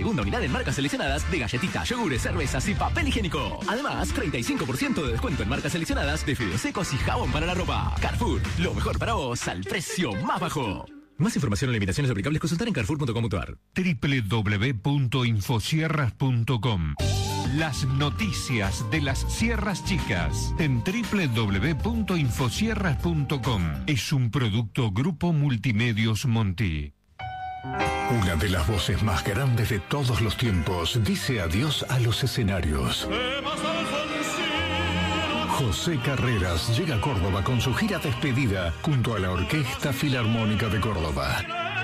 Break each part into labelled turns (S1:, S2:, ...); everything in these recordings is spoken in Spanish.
S1: segunda unidad en marcas seleccionadas de galletitas, yogures, cervezas y papel higiénico. Además, 35% de descuento en marcas seleccionadas de fideos secos y jabón para la ropa. Carrefour, lo mejor para vos al precio más bajo. Más información o limitaciones aplicables consultar en carrefour.com.ar.
S2: www.infosierras.com. Las noticias de las Sierras Chicas en www.infosierras.com. Es un producto Grupo Multimedios Monti.
S3: Una de las voces más grandes de todos los tiempos dice adiós a los escenarios. José Carreras llega a Córdoba con su gira despedida junto a la Orquesta Filarmónica de Córdoba.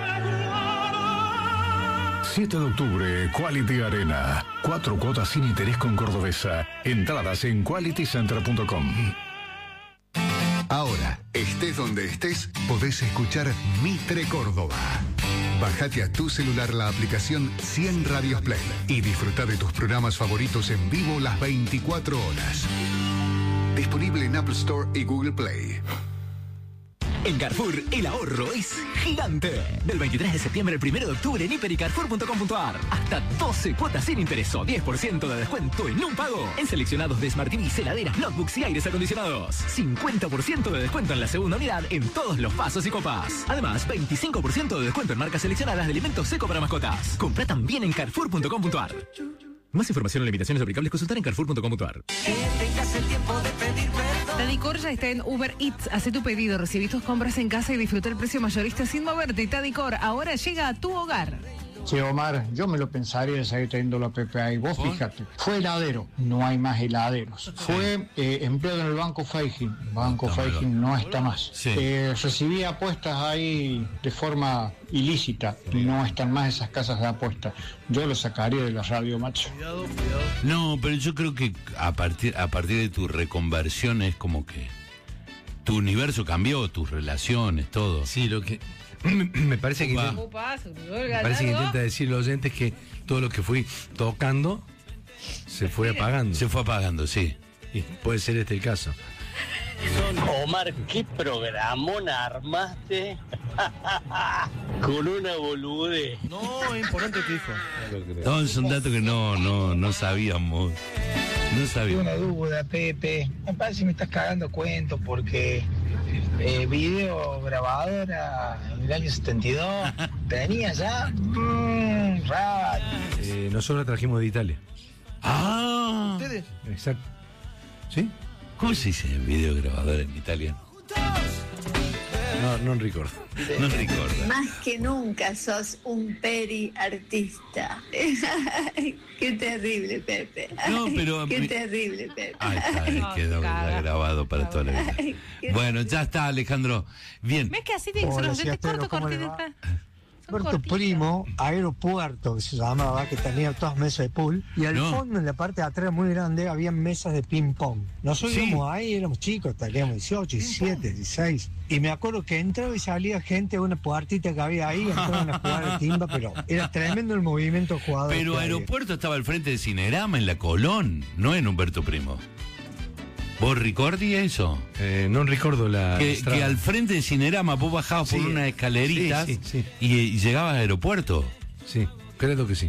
S3: 7 de octubre, Quality Arena. 4 cuotas sin interés con Cordobesa. Entradas en qualitycenter.com.
S4: Ahora, estés donde estés, podés escuchar Mitre Córdoba. Bájate a tu celular la aplicación 100 Radios Play y disfruta de tus programas favoritos en vivo las 24 horas. Disponible en Apple Store y Google Play.
S1: En Carrefour, el ahorro es gigante. Del 23 de septiembre al 1 de octubre en hiper.y carrefour.com.ar. Hasta 12 cuotas sin interés o 10% de descuento en un pago. En seleccionados de Smart TVs, heladeras, notebooks y aires acondicionados. 50% de descuento en la segunda unidad en todos los pasos y copas. Además, 25% de descuento en marcas seleccionadas de alimentos seco para mascotas. Compra también en carrefour.com.ar. Más información o limitaciones aplicables consultar en carrefour.com.ar.
S5: Tadicor ya está en Uber Eats. Hace tu pedido, recibí tus compras en casa y disfruta el precio mayorista sin moverte. Tadicor ahora llega a tu hogar.
S6: Che, Omar, yo me lo pensaría de seguir teniendo la PPA. Y vos fíjate, fue heladero, no hay más heladeros. Fue empleado en el Banco Feijin. Banco Feijin no está más.
S7: Sí.
S6: Recibía apuestas ahí de forma ilícita. No están más esas casas de apuestas. Yo lo sacaría de la radio, macho.
S7: No, pero yo creo que a partir de tu reconversión es como que tu universo cambió, tus relaciones, todo.
S8: Sí, lo que me parece que intenta decir los oyentes que todo lo que fui tocando se fue apagando.
S7: Se fue apagando, sí.
S8: Y puede ser este el caso.
S9: Omar, ¿qué programón armaste con una boludez?
S10: No, es importante que dijo.
S7: No, es un dato que no sabíamos. No sabíamos.
S11: Tengo una duda, Pepe. Me parece que me estás cagando cuento porque video grabadora en el año 72 tenía ya
S8: nosotros la trajimos de Italia.
S7: Ah,
S10: ¿Ustedes?
S8: Exacto. ¿Sí?
S7: ¿Cómo se dice video grabador en italiano?
S8: No recuerdo.
S7: No recuerdo.
S12: Más que nunca sos un peri-artista. Qué terrible, Pepe.
S7: No, pero...
S12: Qué terrible, Pepe.
S7: Ahí está, quedó ya grabado para toda la vida. Bueno, ya está, Alejandro. Bien.
S5: ¿Ves que así tiene que ser los oyentes corto, cortita?
S11: Puerto Primo, aeropuerto que se llamaba, que tenía todas mesas de pool, y al fondo, en la parte de atrás muy grande, había mesas de ping pong. Nosotros íbamos ahí, éramos chicos, teníamos 18, 17, 16, y me acuerdo que entraba y salía gente de una puertita que había ahí, entraban a jugar al timba, pero era tremendo el movimiento jugador.
S7: Pero aeropuerto estaba al frente de Cinerama, en la Colón, no en Humberto Primo. ¿Vos ricordi eso?
S8: No recuerdo la
S7: que al frente de Cinerama vos bajabas por unas escaleritas y llegabas al aeropuerto.
S8: Sí, creo que sí.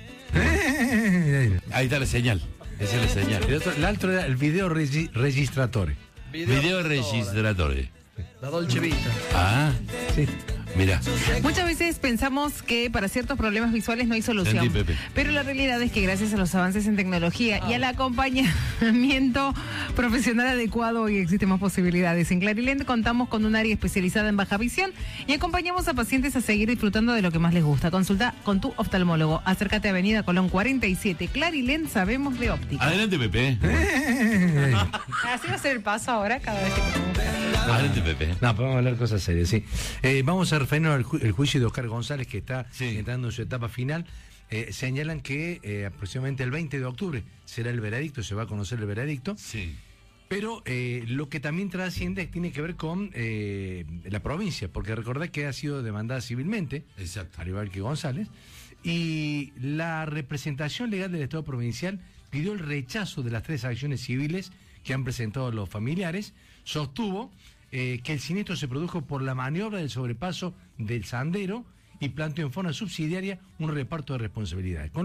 S7: Ahí está la señal. Esa es la señal.
S8: El otro era el video registratore.
S7: Video registratore.
S10: La Dolce Vita.
S7: Ah,
S8: sí.
S7: Mira.
S5: Muchas veces pensamos que para ciertos problemas visuales no hay solución.
S7: Sentí, Pepe.
S5: Pero la realidad es que gracias a los avances en tecnología y al acompañamiento profesional adecuado, hoy existen más posibilidades. En Clarilent contamos con un área especializada en baja visión y acompañamos a pacientes a seguir disfrutando de lo que más les gusta. Consulta con tu oftalmólogo. Acércate a Avenida Colón 47. Clarilent, sabemos de óptica.
S7: Adelante, Pepe.
S5: Así va a ser el paso ahora cada vez que...
S7: Adelante, Pepe.
S8: No, podemos hablar cosas serias, sí. Vamos a referirnos al juicio de Oscar González, que está entrando en su etapa final. Señalan que aproximadamente el 20 de octubre será el veredicto, se va a conocer el veredicto.
S7: Sí.
S8: Pero lo que también trasciende tiene que ver con la provincia, porque recordad que ha sido demandada civilmente,
S7: exacto,
S8: al igual que González, y la representación legal del Estado provincial pidió el rechazo de las 3 acciones civiles que han presentado los familiares. Sostuvo que el siniestro se produjo por la maniobra del sobrepaso del Sandero y planteó en forma subsidiaria un reparto de responsabilidades.